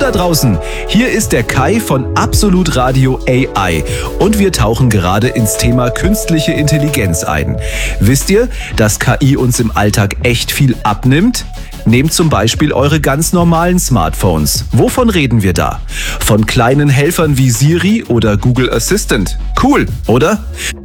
da draußen, hier ist der Kai von Absolut Radio AI und wir tauchen gerade ins Thema künstliche Intelligenz ein. Wisst ihr, dass KI uns im Alltag echt viel abnimmt? Nehmt zum Beispiel eure ganz normalen Smartphones. Wovon reden wir da? Von kleinen Helfern wie Siri oder Google Assistant. Cool, oder?